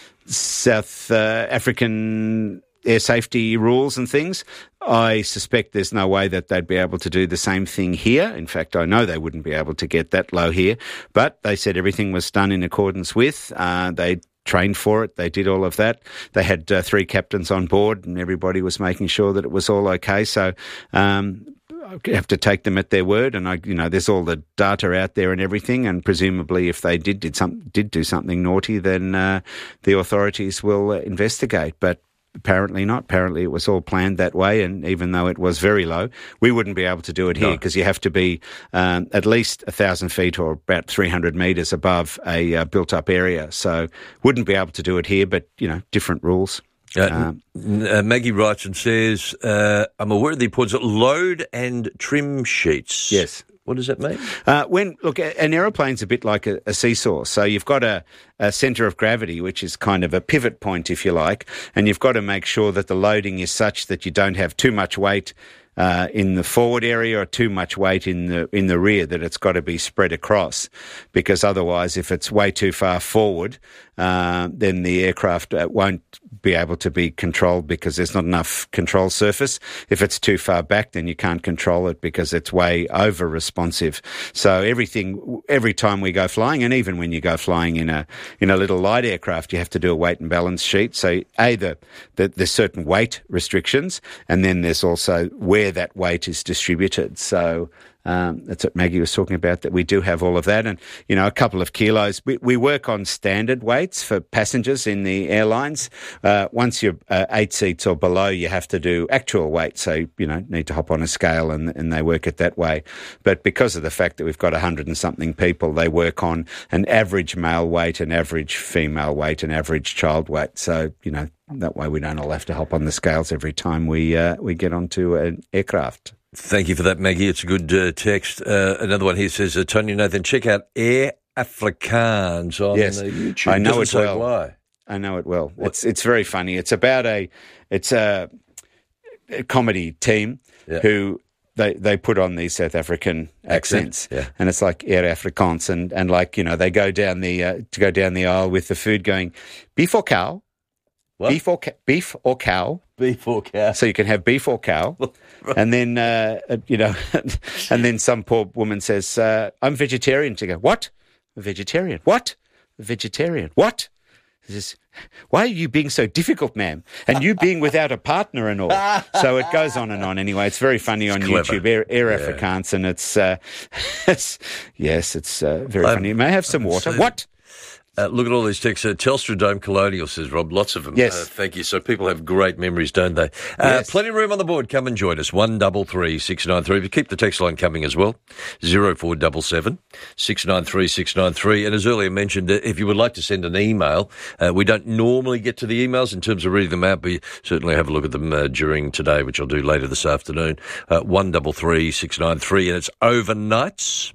South uh, African air safety rules and things. I suspect there's no way that they'd be able to do the same thing here. In fact, I know they wouldn't be able to get that low here. But they said everything was done in accordance with. Uh, they trained for it. They did all of that. They had uh, three captains on board, and everybody was making sure that it was all okay. So um, I have to take them at their word. And I, you know, there's all the data out there and everything. And presumably, if they did did some did do something naughty, then uh, the authorities will uh, investigate. But apparently not. Apparently it was all planned that way, and even though it was very low, we wouldn't be able to do it here because no. you have to be um, at least one thousand feet or about three hundred metres above a uh, built-up area. So wouldn't be able to do it here, but, you know, different rules. Uh, um, uh, Maggie writes and says, uh, I'm aware of the importance of load and trim sheets. Yes. What does that mean? Uh, when look, an aeroplane's a bit like a, a seesaw. So you've got a, a centre of gravity, which is kind of a pivot point, if you like, and you've got to make sure that the loading is such that you don't have too much weight uh, in the forward area or too much weight in the in the rear. That it's got to be spread across, because otherwise, if it's way too far forward, uh, then the aircraft uh, won't be able to be controlled because there's not enough control surface. If it's too far back, then you can't control it because it's way over responsive. So everything, every time we go flying, and even when you go flying in a in a little light aircraft, you have to do a weight and balance sheet. So A, the, the, there's certain weight restrictions, and then there's also where that weight is distributed. So Um, that's what Maggie was talking about, that we do have all of that. And, you know, a couple of kilos. We, we work on standard weights for passengers in the airlines. Uh, once you're uh, eight seats or below, you have to do actual weight. So, you know, need to hop on a scale, and, and they work it that way. But because of the fact that we've got a hundred and something people, they work on an average male weight, an average female weight, an average child weight. So, you know, that way we don't all have to hop on the scales every time we, uh, we get onto an aircraft. Thank you for that, Maggie. It's a good uh, text. Uh, another one here says, uh, Tony Nathan, check out Air Afrikaans on yes, the YouTube. I know it well. Why. I know it well. What? It's it's very funny. It's about a it's a, a comedy team yeah. who they they put on these South African accents, Accent. yeah. and it's like Air Afrikaans, and and like, you know, they go down the uh, to go down the aisle with the food, going beef or cow. What? Beef or ca- beef or cow. Beef or cow. So you can have beef or cow. Right. And then, uh, you know, and then some poor woman says, uh, I'm vegetarian. To go, what? A vegetarian. What? A vegetarian. What? Says, why are you being so difficult, ma'am? And you being without a partner and all. So it goes on and on. Anyway, it's very funny on clever. YouTube, Air, Air Yeah. Afrikaans, and it's, uh, it's yes, it's uh, very I'm- funny. You may have some water. seen- What? Uh, look at all these texts. Uh, Telstra Dome Colonial says, Rob, lots of them. Yes. Uh, thank you. So people have great memories, don't they? Uh, Yes. Plenty of room on the board. Come and join us. one double three six nine three. But keep the text line coming as well. zero four seven seven six nine three six nine three. And as earlier mentioned, uh, if you would like to send an email, uh, we don't normally get to the emails in terms of reading them out, but you certainly have a look at them uh, during today, which I'll do later this afternoon. Uh, one double three six nine three. And it's overnights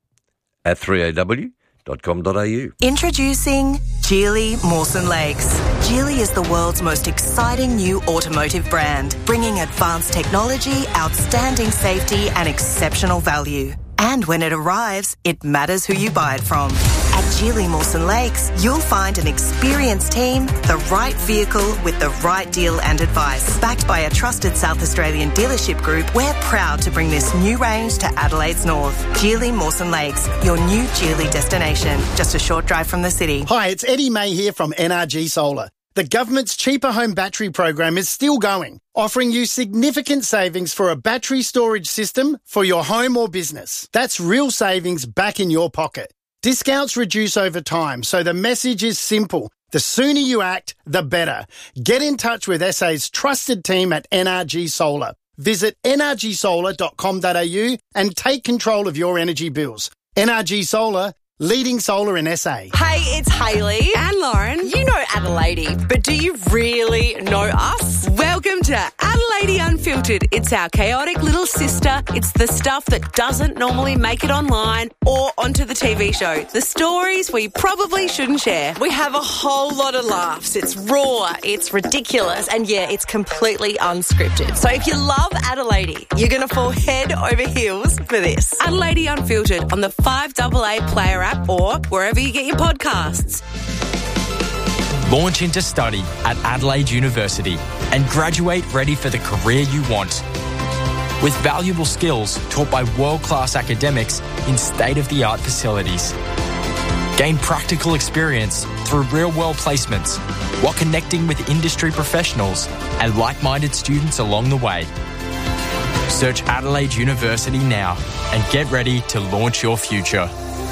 at three A W. dot com dot a u. Introducing Geely Mawson Lakes. Geely is the world's most exciting new automotive brand, bringing advanced technology, outstanding safety and exceptional value. And when it arrives, it matters who you buy it from. At Geely Mawson Lakes, you'll find an experienced team, the right vehicle with the right deal and advice. Backed by a trusted South Australian dealership group, we're proud to bring this new range to Adelaide's north. Geely Mawson Lakes, your new Geely destination, just a short drive from the city. Hi, it's Eddie May here from N R G Solar. The government's Cheaper Home Battery program is still going, offering you significant savings for a battery storage system for your home or business. That's real savings back in your pocket. Discounts reduce over time, so the message is simple. The sooner you act, the better. Get in touch with S A's trusted team at N R G Solar. Visit n r g solar dot com dot a u and take control of your energy bills. N R G Solar, leading solar in S A. Hey, it's Hayley and Lauren. You know Adelaide, but do you really know us? Welcome to Adelaide Unfiltered. It's our chaotic little sister. It's the stuff that doesn't normally make it online or onto the T V show. The stories we probably shouldn't share. We have a whole lot of laughs. It's raw, it's ridiculous, and yeah, it's completely unscripted. So if you love Adelaide, you're going to fall head over heels for this. Adelaide Unfiltered on the five A A Player app or wherever you get your podcasts. Launch into study at Adelaide University and graduate ready for the career you want. With valuable skills taught by world-class academics in state-of-the-art facilities. Gain practical experience through real-world placements while connecting with industry professionals and like-minded students along the way. Search Adelaide University now and get ready to launch your future.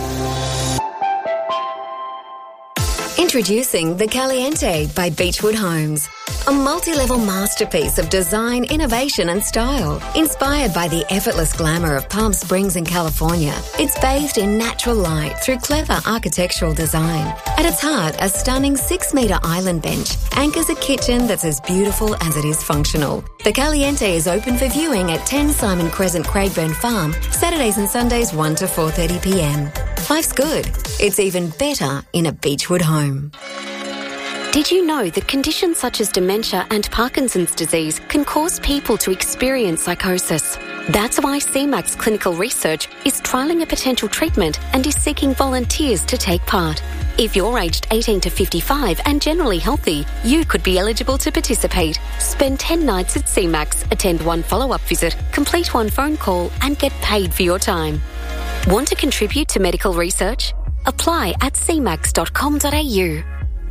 Introducing The Caliente by Beechwood Homes. A multi-level masterpiece of design, innovation and style. Inspired by the effortless glamour of Palm Springs in California, it's bathed in natural light through clever architectural design. At its heart, a stunning six-metre island bench anchors a kitchen that's as beautiful as it is functional. The Caliente is open for viewing at ten Simon Crescent, Craigburn Farm, Saturdays and Sundays one to four thirty p m. Life's good. It's even better in a Beechwood home. Did you know that conditions such as dementia and Parkinson's disease can cause people to experience psychosis? That's why C MAX Clinical Research is trialling a potential treatment and is seeking volunteers to take part. If you're aged eighteen to fifty-five and generally healthy, you could be eligible to participate. Spend ten nights at C MAX, attend one follow-up visit, complete one phone call and get paid for your time. Want to contribute to medical research? Apply at c max dot com dot a u.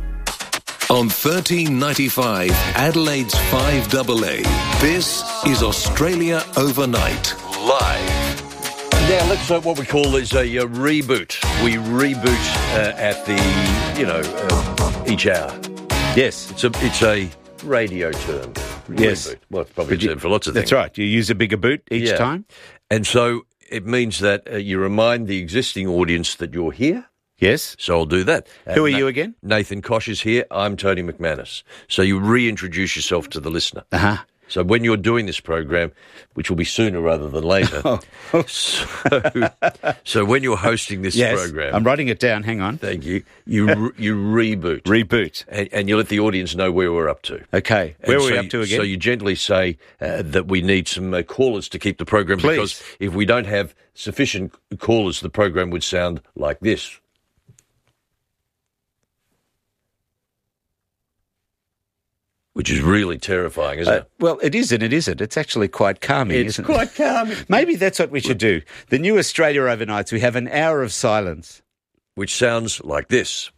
On thirteen ninety-five, Adelaide's five A A, this is Australia Overnight, live. Now, let's uh, what we call is a, uh reboot. We reboot uh, at the, you know, uh, each hour. Yes. It's a it's a radio term. Yes. Reboot. Well, it's probably a term for lots of That's things. right. You use a bigger boot each Yeah. time. And so it means that uh, you remind the existing audience that you're here. Yes. So I'll do that. Who are Na- you again? Nathan Kosh is here. I'm Tony McManus. So you reintroduce yourself to the listener. Uh-huh. So when you're doing this program, which will be sooner rather than later, Oh. so, so when you're hosting this Yes, program, I'm writing it down. Hang on. Thank you. You re- you reboot, reboot, and, and you let the audience know where we're up to. Okay, And where are so we up you- to again? So you gently say uh, that we need some uh, callers to keep the program, Please. because if we don't have sufficient callers, the program would sound like this. which is really terrifying, isn't Uh, it? well, it is and it isn't. It's actually quite calming, It's isn't quite it? calming. Maybe that's what we should do. The new Australia Overnights, we have an hour of silence. Which sounds like this.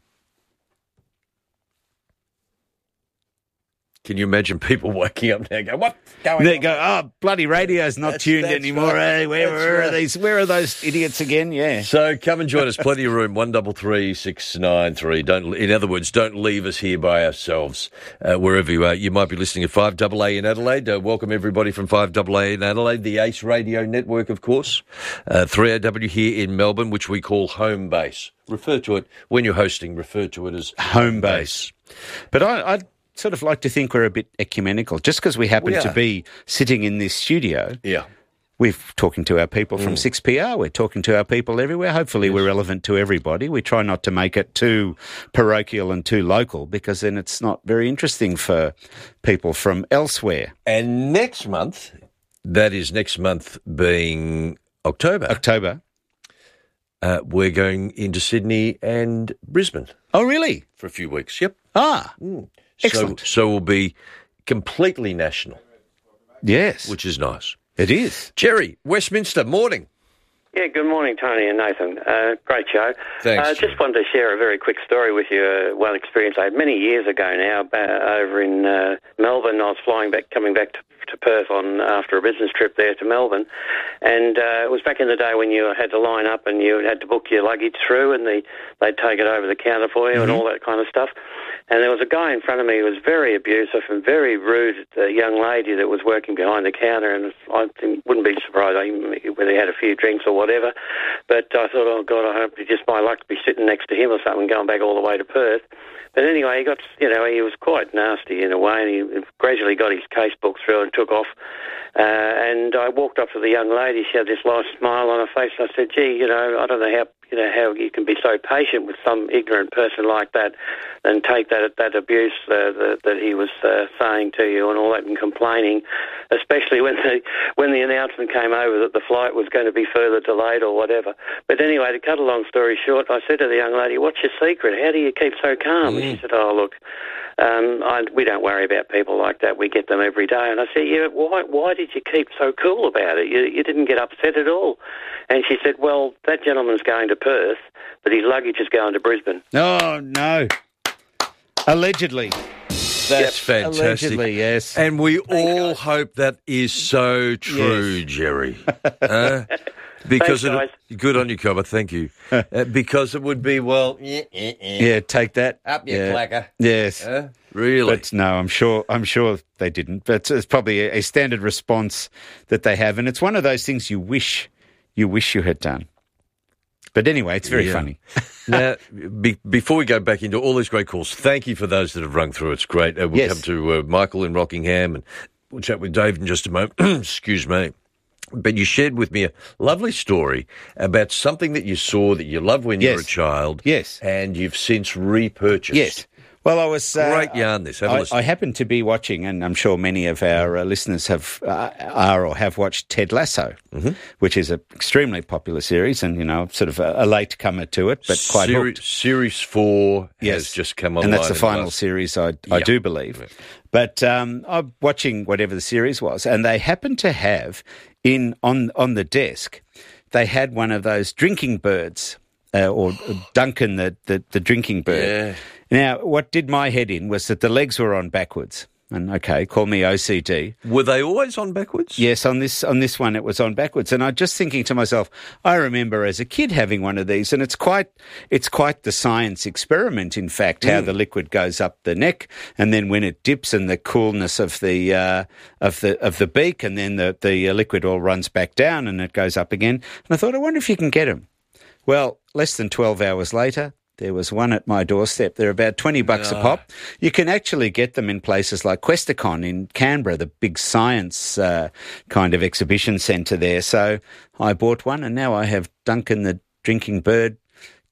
Can you imagine people waking up now and go, what's going They on? go, oh, bloody radio's not That's- tuned that's anymore. right. Eh? Where, That's where right. are these? Where are those idiots again? Yeah. So come and join us. Plenty of room. One double three six nine three. Don't. In other words, don't leave us here by ourselves. Uh, wherever you are, you might be listening at Five A A in Adelaide. Uh, welcome everybody from Five A A in Adelaide, the Ace Radio Network, of course. Uh, three A W here in Melbourne, which we call home base. Refer to it when you're hosting. Refer to it as Home base. But I, I'd sort of like to think we're a bit ecumenical. Just because we happen We to are. be sitting in this studio, Yeah. we're talking to our people from Mm. six P R. We're talking to our people everywhere. Hopefully we're relevant to everybody. We try not to make it too parochial and too local because then it's not very interesting for people from elsewhere. And next month, that is next month being October. October. Uh, we're going into Sydney and Brisbane. Oh, really? For a few weeks, yep. Ah, Mm. excellent. So, so we'll be completely national. Yes. Which is nice. It is. Jerry, Westminster, morning. Yeah, good morning, Tony and Nathan. Uh, great show. Thanks, uh, Just wanted to share a very quick story with you. Uh, one experience I had many years ago now uh, over in uh, Melbourne. I was flying back, coming back to, to Perth on after a business trip there to Melbourne, and uh, it was back in the day when you had to line up and you had to book your luggage through, and the, they'd take it over the counter for you Mm-hmm. and all that kind of stuff. And there was a guy in front of me who was very abusive and very rude to the young lady that was working behind the counter, and I think, wouldn't be surprised whether he had a few drinks or whatever. But I thought, oh, God, I hope it's just my luck to be sitting next to him or something going back all the way to Perth. But anyway, he got, you know, he was quite nasty in a way, and he gradually got his case book through and took off. Uh, and I walked up to the young lady. She had this nice smile on her face. And I said, gee, you know, I don't know how, you know, how you can be so patient with some ignorant person like that and take that that abuse uh, that, that he was uh, saying to you and all that and complaining, especially when the when the announcement came over that the flight was going to be further delayed or whatever. But anyway, to cut a long story short, I said to the young lady, what's your secret? How do you keep so calm? And she said, oh, look, um, I, we don't worry about people like that. We get them every day. And I said, yeah, why, why did you keep so cool about it? You, you didn't get upset at all. And she said, well, that gentleman's going to Perth, but his luggage is going to Brisbane. Oh, no. Allegedly. That's Yep. fantastic. Allegedly, yes. And we all hope that is so true, Yes. Jerry. Uh, because Thanks, it, good on you, Cobber. Thank you. Uh, because it would be, well, yeah, Yeah, take that. Up your yeah. clacker. Yes. Uh, really? But no, I'm sure I'm sure they didn't. But it's probably a, a standard response that they have. And it's one of those things you wish you wish you had done. But anyway, it's very Yeah. funny. Now, be, before we go back into all these great calls, thank you for those that have rung through. It's great. Uh, we'll Yes. come to uh, Michael in Rockingham, and we'll chat with Dave in just a moment. Excuse me. But you shared with me a lovely story about something that you saw that you loved when you were a Yes. child. Yes. And you've since repurchased. Yes. Well, I was uh, Great yarn, this. Have a I, listen. I happened to be watching, and I'm sure many of our uh, listeners have uh, are or have watched Ted Lasso, Mm-hmm. which is an extremely popular series, and you know, sort of a, a late comer to it, but quite Seri- hooked. Series four Yes. has just come online. and that's the in final last- series, I, I Yeah. do believe. But um, I'm watching whatever the series was, and they happened to have in on on the desk, they had one of those drinking birds, uh, or Duncan the, the the drinking bird. Yeah. Now, what did my head in was that the legs were on backwards. And okay, call me O C D. Were they always on backwards? Yes, on this on this one it was on backwards. And I'm just thinking to myself, I remember as a kid having one of these, and it's quite it's quite the science experiment, in fact, how Mm. the liquid goes up the neck, and then when it dips, and the coolness of the uh, of the of the beak, and then the the liquid all runs back down, and it goes up again. And I thought, I wonder if you can get them. Well, less than twelve hours later, there was one at my doorstep. They're about twenty bucks a Ah. pop. You can actually get them in places like Questacon in Canberra, the big science uh, kind of exhibition centre there. So I bought one, and now I have Duncan the drinking bird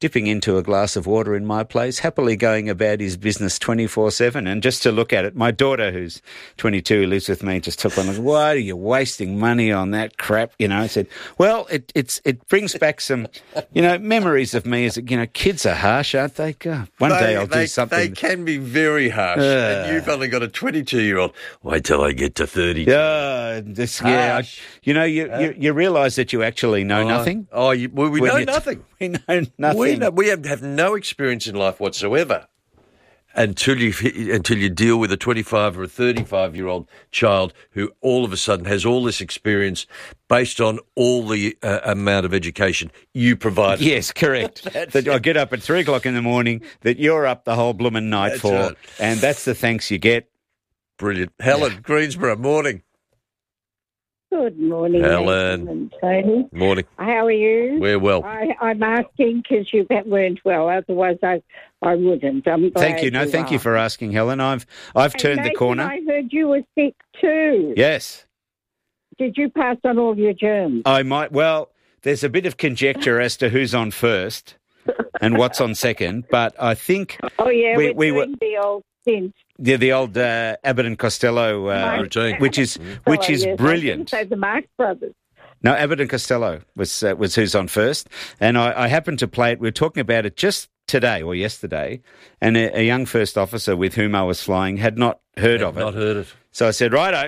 dipping into a glass of water in my place, happily going about his business twenty-four seven. And just to look at it, my daughter, who's twenty-two, who lives with me, just took one and said, why are you wasting money on that crap? You know, I said, well, it it's it brings back some, you know, memories of me as, you know, kids are harsh, aren't they? God, one they, day I'll they, do something. They can be very harsh. Uh, and you've only got a twenty-two-year-old. Wait till I get to thirty. Uh, this, yeah, I, you know, you, you, you realise that you actually know oh, nothing. Oh, you, well, we When know you- nothing. We know nothing. We, know, we have, have no experience in life whatsoever until you until you deal with a twenty-five or a thirty-five-year-old child who all of a sudden has all this experience based on all the uh, amount of education you provide. Yes, correct. That I get up at three o'clock in the morning, that you're up the whole blooming night That's for, right. and that's the thanks you get. Brilliant. Helen, Greensboro, morning. Good morning, Helen. Nathan and Tony. Morning. How are you? We're well. I, I'm asking because you weren't well. Otherwise, I I wouldn't. I'm glad Thank you. No, thank are. you for asking, Helen. I've I've And turned the Nathan, corner. I heard you were sick too. Yes, Did you pass on all your germs? I might. Well, there's a bit of conjecture as to who's on first and what's on second, but I think Oh yeah, we, we're we were. doing the old stint. Yeah, the old uh, Abbott and Costello uh, Routine. which is which Oh, is yes, brilliant. I was gonna say the Marx Brothers. No, Abbott and Costello was uh, was who's on first, and I, I happened to play it. We were talking about it just today or yesterday, and a, a young first officer with whom I was flying had not heard Had of it. not heard it. So I said, righto.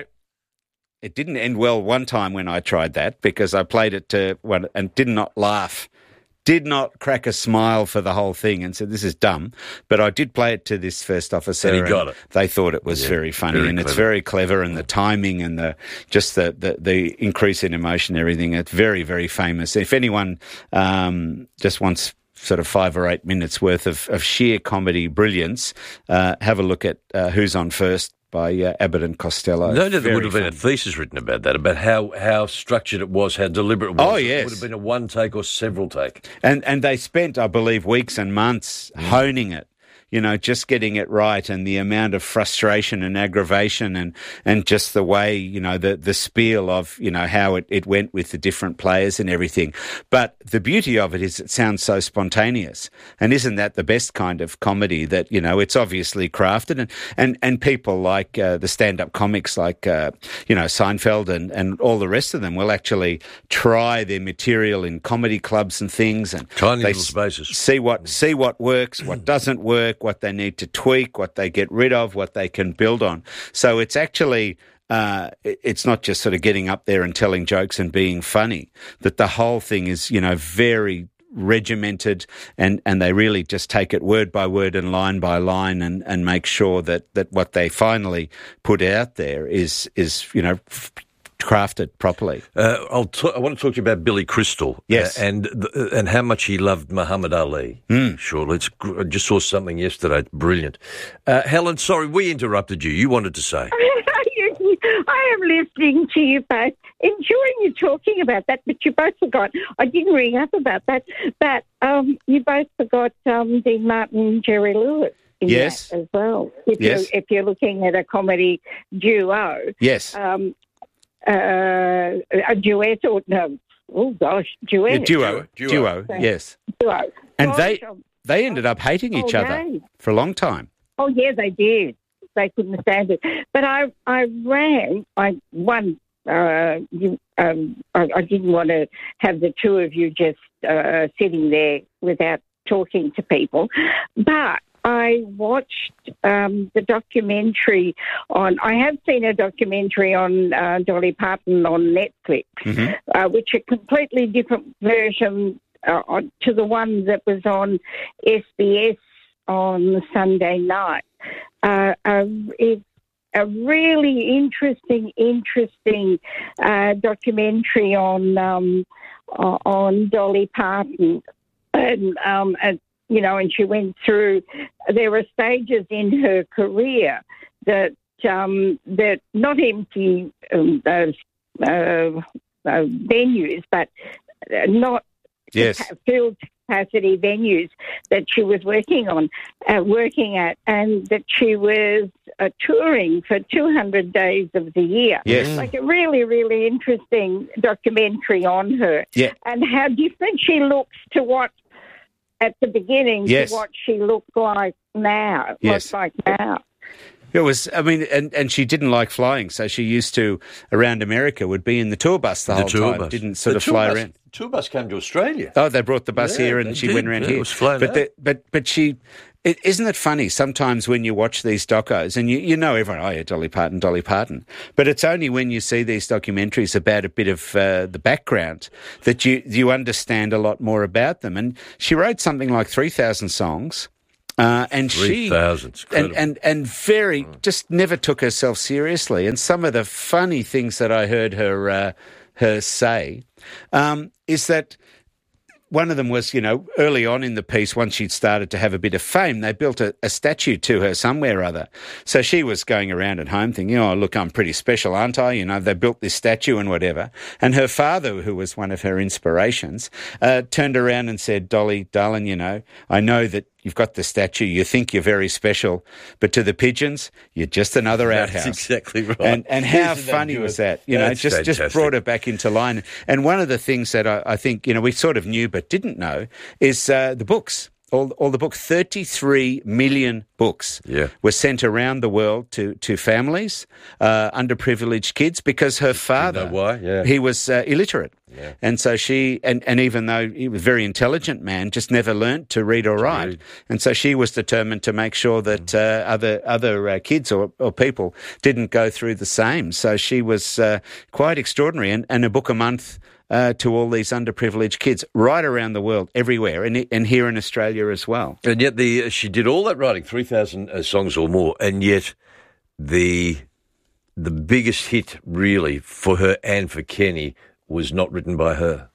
It didn't end well one time when I tried that because I played it to one and did not laugh. Did not crack a smile for the whole thing and said, this is dumb. But I did play it to this first officer. And he got it. They thought it was Yeah, very funny very and it's clever. very clever and the timing and the just the, the, the increase in emotion and everything. It's very, very famous. If anyone um, just wants sort of five or eight minutes worth of, of sheer comedy brilliance, uh, have a look at uh, Who's On First by uh, Abbott and Costello. No, no, there Very would have been a thesis written about that, about how, how structured it was, how deliberate it was. Oh, yes. It would have been a one take or several take. And and they spent, I believe, weeks and months honing it, you know, just getting it right, and the amount of frustration and aggravation and, and just the way, you know, the, the spiel of, you know, how it, it went with the different players and everything. But the beauty of it is it sounds so spontaneous. And isn't that the best kind of comedy that, you know, it's obviously crafted and, and, and people like uh, the stand-up comics like, uh, you know, Seinfeld and, and all the rest of them will actually try their material in comedy clubs and things. And Tiny they little spaces. See what, see what works, what doesn't work, what they need to tweak, what they get rid of, what they can build on. So it's actually, uh, it- it's not just sort of getting up there and telling jokes and being funny, that the whole thing is, you know, very regimented and, and they really just take it word by word and line by line and, and make sure that, that what they finally put out there is, is you know, f- crafted properly. Uh, I'll t- I want to talk to you about Billy Crystal. Yes. Uh, and the, and how much he loved Muhammad Ali. Mm. Sure. It's, gr- I just saw something yesterday. Brilliant. Uh, Helen, sorry, we interrupted you. You wanted to say. I am listening to you both, enjoying you talking about that, but you both forgot. I didn't ring up about that, but um, you both forgot um, Dean Martin and Jerry Lewis. In Yes. that as well. If Yes. you're if you're looking at a comedy duo, Yes. um, uh, a duet or no, oh gosh, duet, A duo, duo, yes. duo, And Gosh, they um, they ended up hating each oh, other no. for a long time. Oh yeah, they did. They couldn't stand it. But I, I rang. I one. Uh, you, um, I, I didn't want to have the two of you just uh, sitting there without talking to people. But I watched um, the documentary on. I have seen a documentary on uh, Dolly Parton on Netflix, uh, which a completely different version uh, on, to the one that was on S B S on Sunday night. Uh, uh, it, a really interesting, interesting uh, documentary on um, uh, on Dolly Parton, and um, and, you know, and she went through. There were stages in her career that um, that not empty um, uh, uh, uh, venues, but not Yes. filled capacity venues that she was working on, uh, working at, and that she was uh, touring for two hundred days of the year. Yes. Like a really, really interesting documentary on her. Yeah. And how different she looks to what at the beginning Yes. to what she looked like now. Yes. Looks like now. It was, I mean, and, and she didn't like flying, so she used to, around America, would be in the tour bus the, The whole tour time, bus. didn't sort The of tour fly bus- around. Tour bus came to Australia. Oh, they brought the bus Yeah, here they and she did. went around Yeah, here. it was flown but, out. the, but but she, it, isn't it funny sometimes when you watch these docos and you, you know everyone, oh yeah, Dolly Parton, Dolly Parton. But it's only when you see these documentaries about a bit of uh, the background that you, you understand a lot more about them. And she wrote something like three thousand songs. Uh, and she three thousand, and, and and very just never took herself seriously. And some of the funny things that I heard her uh, her say um, is that one of them was, you know, early on in the piece, once she'd started to have a bit of fame, they built a, a statue to her somewhere or other. So she was going around at home thinking, oh, look, I'm pretty special, aren't I? You know, they built this statue and whatever. And her father, who was one of her inspirations, uh, turned around and said, Dolly, darling, you know, I know that you've got the statue, you think you're very special, but to the pigeons, you're just another outhouse. That's exactly right. And, and how Isn't that funny good? was that? You know, That's just, just fantastic. brought her back into line. And one of the things that I, I think, you know, we sort of knew but didn't know is uh, the books. All, all the books, thirty-three million books Yeah. were sent around the world to, to families, uh, underprivileged kids, because her father, know why? Yeah. he was uh, illiterate. Yeah. And so she, and, and even though he was a very intelligent man, just never learnt to read or write. read. And so she was determined to make sure that uh, other other uh, kids or, or people didn't go through the same. So she was uh, quite extraordinary, and, and a book a month uh, to all these underprivileged kids right around the world, everywhere, and, and here in Australia as well. And yet the she did all that writing, three thousand uh, songs or more, and yet the the biggest hit really for her and for Kenny was not written by her.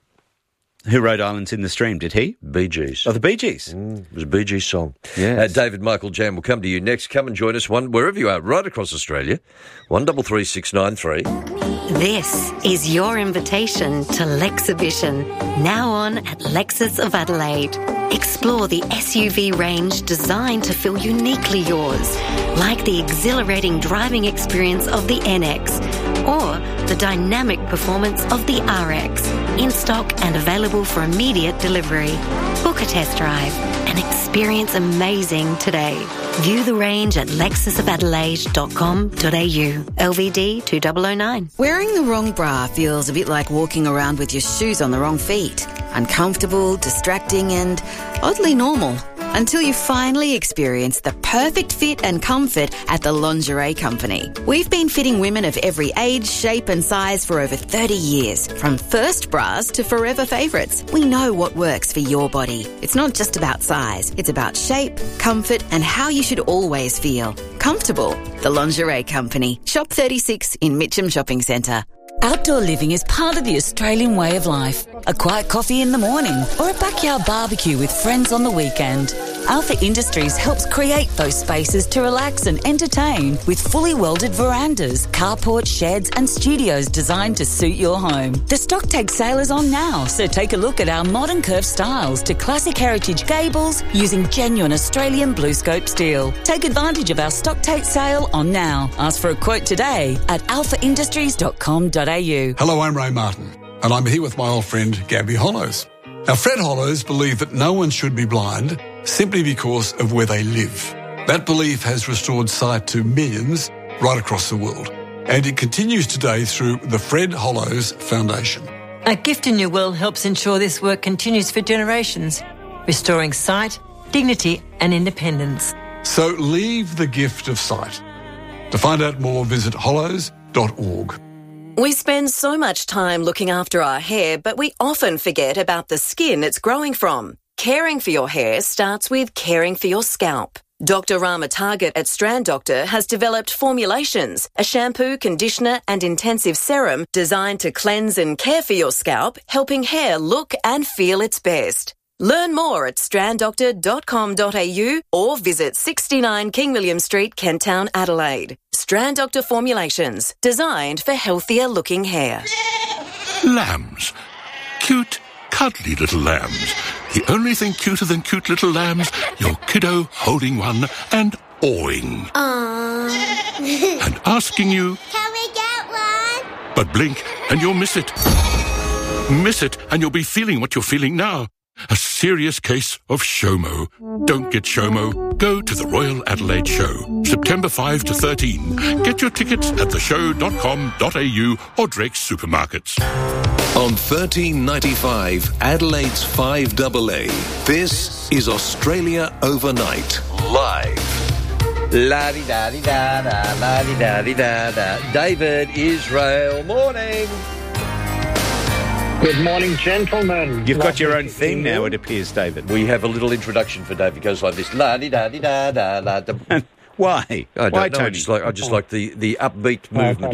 Who wrote Islands in the Stream, did he? Bee Gees. Oh, the Bee Gees. Mm, it was a Bee Gees song. Yes. Uh, David Michael Jam will come to you next. Come and join us one wherever you are, right across Australia. One double three six nine three. This is your invitation to Lexhibition, now on at Lexus of Adelaide. Explore the S U V range designed to feel uniquely yours, like the exhilarating driving experience of the N X or the dynamic performance of the R X, in stock and available for immediate delivery. Book a test drive and experience amazing today. View the range at lexus of adelaide dot com dot a u. L V D two thousand nine. Wearing the wrong bra feels a bit like walking around with your shoes on the wrong feet. Uncomfortable, distracting and oddly normal. Until you finally experience the perfect fit and comfort at the Lingerie Company. We've been fitting women of every age, shape and size for over thirty years. From first bras to forever favourites, we know what works for your body. It's not just about size. It's about shape, comfort and how you should always feel. Comfortable. The Lingerie Company. Shop thirty-six in Mitcham Shopping Centre. Outdoor living is part of the Australian way of life. A quiet coffee in the morning or a backyard barbecue with friends on the weekend. Alpha Industries helps create those spaces to relax and entertain with fully welded verandas, carport, sheds and studios designed to suit your home. The stock take sale is on now, so take a look at our modern curved styles to classic heritage gables using genuine Australian blue scope steel. Take advantage of our stock take sale on now. Ask for a quote today at alpha industries dot com dot a u. Hello, I'm Ray Martin, and I'm here with my old friend Gabby Hollows. Now, Fred Hollows believed that no one should be blind simply because of where they live. That belief has restored sight to millions right across the world, and it continues today through the Fred Hollows Foundation. A Gift in Your Will helps ensure this work continues for generations, restoring sight, dignity and independence. So leave the gift of sight. To find out more, visit hollows dot org. We spend so much time looking after our hair, but we often forget about the skin it's growing from. Caring for your hair starts with caring for your scalp. Doctor Rama Target at Strand Doctor has developed Formulations, a shampoo, conditioner and intensive serum designed to cleanse and care for your scalp, helping hair look and feel its best. Learn more at strand doctor dot com dot a u or visit sixty-nine King William Street, Kent Town, Adelaide. Strand Doctor Formulations, designed for healthier looking hair. Lambs. Cute, cuddly little lambs. The only thing cuter than cute little lambs, your kiddo holding one and awing. Aww. And asking you, Can we get one? but blink and you'll miss it. Miss it and you'll be feeling what you're feeling now. A serious case of SHOMO. Don't get SHOMO. Go to the Royal Adelaide Show, September fifth to thirteen. Get your tickets at the show dot com dot a u or Drake's supermarkets. On thirteen ninety-five, Adelaide's five A A, this is Australia Overnight, live. La-di-da-di-da-da, la-di-da-di-da-da. David Israel, morning. Good morning, gentlemen. You've got your Lovely own to theme see now, you. it appears, David. We have a little introduction for David. It goes like this. La-di-da-di-da-da, la-da. Why? I don't Why, know. I Tony? just like, I just like the, the upbeat movement